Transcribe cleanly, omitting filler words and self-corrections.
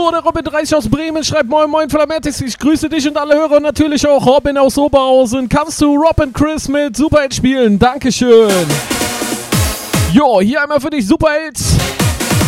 So, der Robin 30 aus Bremen schreibt Moin Moin Flamettix, ich grüße dich und alle Hörer und natürlich auch Robin aus Oberhausen. Kannst du Rob und Chris mit Superheld spielen? Dankeschön. Jo, hier einmal für dich Superheld.